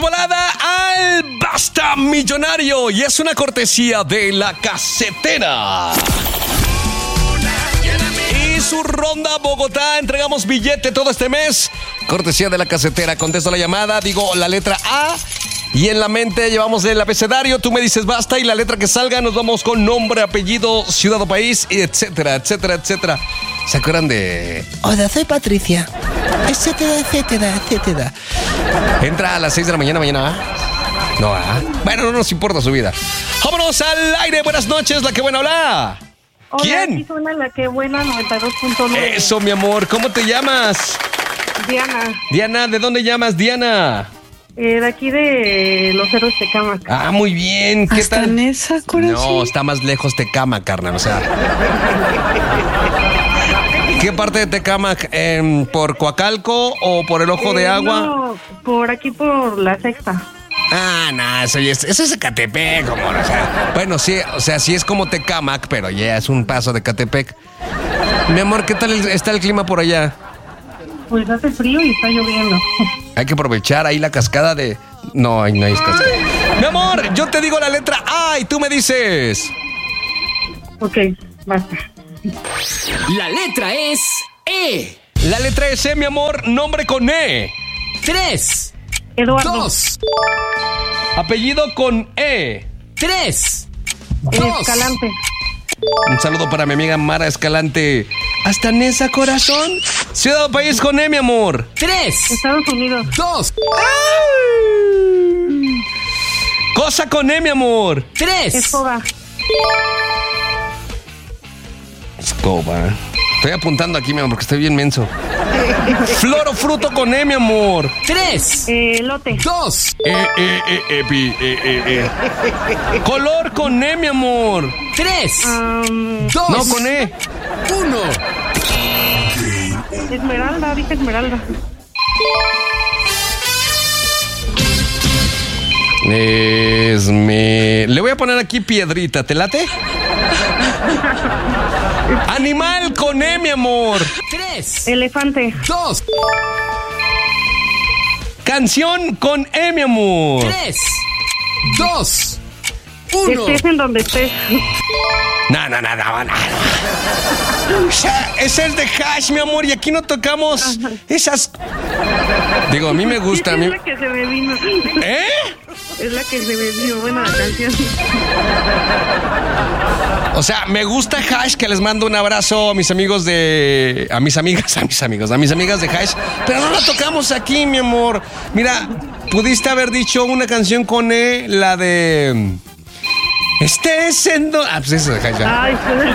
volada al Basta Millonario y es una cortesía de La Casetera. Y su ronda Bogotá, entregamos billete todo este mes. Cortesía de La Casetera, contesto la llamada, digo la letra A y en la mente llevamos el abecedario, tú me dices basta y la letra que salga nos vamos con nombre, apellido, ciudad o país, etcétera, etcétera, etcétera. ¿Se acuerdan de...? Hola, soy Patricia. Etcétera, etcétera, etcétera. Entra a las 6 de la mañana. No, bueno, no nos importa su vida. Vámonos al aire, buenas noches, la que buena habla. Hola, ¿Quién? Aquí suena la que buena 92.9. Eso, mi amor, ¿cómo te llamas? Diana. Diana, ¿de dónde llamas, Diana? De aquí de Los Héroes de Tecámac. Ah, muy bien, ¿qué ¿Hasta tal? en esa, corazón? No, está más lejos Tecámac, carnal, o sea. ¿Qué parte de Tecámac? ¿Por Coacalco o por el Ojo de Agua? No, por aquí por la Sexta. Ah, no, eso es Ecatepec, amor, o sea. Bueno, sí, o sea, sí es como Tecámac, pero ya es un paso de Ecatepec. Mi amor, ¿qué tal está el clima por allá? Pues hace frío y está lloviendo. Hay que aprovechar ahí la cascada de... No, ahí no hay cascada. Mi amor, yo te digo la letra A y tú me dices... Ok, basta. La letra es E. La letra es E, mi amor, nombre con E. 3, Eduardo. 2, Apellido con E. 3, 2. Escalante. Un saludo para mi amiga Mara Escalante. ¿Hasta Nesa, corazón? Ciudad o país con E, mi amor. 3, Estados Unidos. 2, Cosa con E, mi amor. 3. Escoba. Escoba. Estoy apuntando aquí, mi amor, porque estoy bien menso. Flor o fruto con E, mi amor. 3, Lote. 2, Color con E, mi amor. 3, 2. No, con E. 1. Esmeralda, dije Esmeralda. Le voy a poner aquí piedrita, ¿te late? Animal con E, mi amor. 3, Elefante. 2, Canción con E, mi amor. 3, 2, 1. Estés en donde estés. No. Es el de Hash, mi amor, y aquí no tocamos esas... Digo, a mí me gusta. Es la que se me vino. ¿Eh? Es la que se me vino. Buena la canción. O sea, me gusta Hash, que les mando un abrazo a mis amigos de... A mis amigas de Hash. Pero no la tocamos aquí, mi amor. Mira, pudiste haber dicho una canción con E, la de... Estés en... pues eso de Hash. Ay,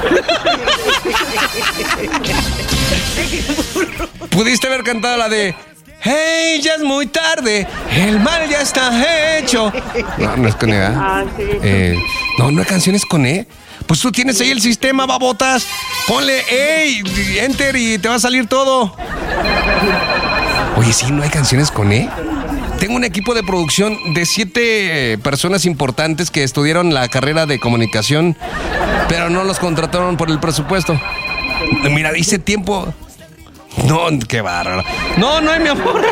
Pudiste haber cantado la de... Hey, ya es muy tarde, el mal ya está hecho. No es con E, ¿verdad? Ah, sí. No hay canciones con E. Pues tú tienes ahí el sistema, babotas. Ponle E y enter y te va a salir todo. Oye, sí, no hay canciones con E. Tengo un equipo de producción de 7 personas importantes que estudiaron la carrera de comunicación, pero no los contrataron por el presupuesto. Mira, dice tiempo... No, qué bárbaro. No hay, mi amor.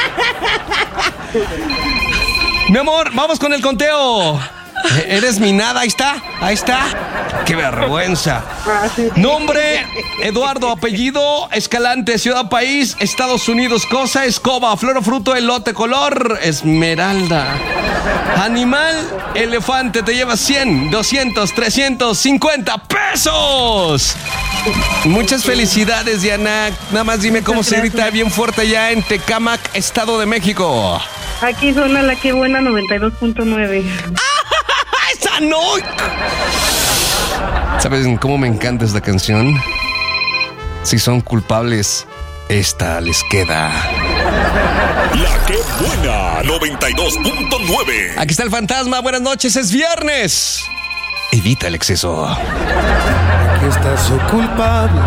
Mi amor, vamos con el conteo. Eres mi nada, ahí está. Qué vergüenza. Nombre, Eduardo. Apellido, Escalante. Ciudad, país, Estados Unidos. Cosa, escoba. Flor o fruto, elote. Color, esmeralda. Animal, elefante. Te llevas 100, 200, 350 pesos. Muchas felicidades, Diana. Nada más dime cómo se grita bien fuerte allá en Tecámac, Estado de México. Aquí suena la que buena 92.9. ¡Esa no! ¿Sabes cómo me encanta esta canción? Si son culpables, esta les queda. La que buena 92.9. Aquí está el fantasma. Buenas noches, es viernes. Evita el exceso. Aquí está su culpable.